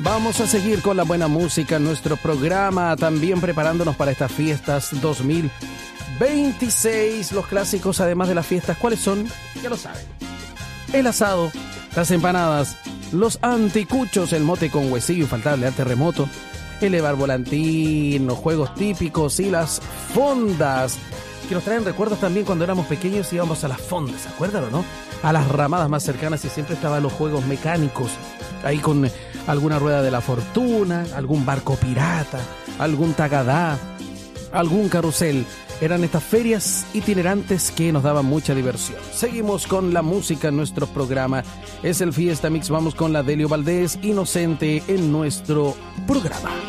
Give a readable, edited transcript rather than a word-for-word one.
Vamos a seguir con la buena música en nuestro programa, también preparándonos para estas fiestas 2026. Los clásicos, además de las fiestas, ¿cuáles son? Ya lo saben. El asado, las empanadas, los anticuchos, el mote con huesillo infaltable al terremoto, el elevar volantín, los juegos típicos y las fondas, que nos traen recuerdos también cuando éramos pequeños y íbamos a las fondas, ¿se acuerdan o no? A las ramadas más cercanas y siempre estaban los juegos mecánicos, ahí con alguna rueda de la fortuna, algún barco pirata, algún tagadá, algún carrusel. Eran estas ferias itinerantes que nos daban mucha diversión. Seguimos con la música en nuestro programa. Es el Fiesta Mix. Vamos con la Delio Valdés, Inocente, en nuestro programa.